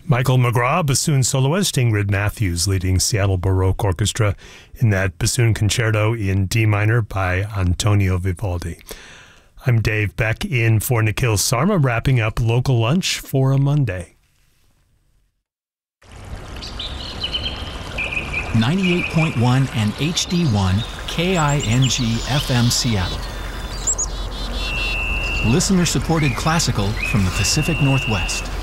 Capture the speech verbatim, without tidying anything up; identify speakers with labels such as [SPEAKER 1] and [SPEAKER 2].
[SPEAKER 1] Michael McGraw, bassoon soloist, Ingrid Matthews leading Seattle Baroque Orchestra in that bassoon concerto in D minor by Antonio Vivaldi. I'm Dave Beck in for Nikhil Sarma, wrapping up Local Lunch for a Monday.
[SPEAKER 2] ninety-eight point one and H D one K I N G F M Seattle. Listener-supported classical from the Pacific Northwest.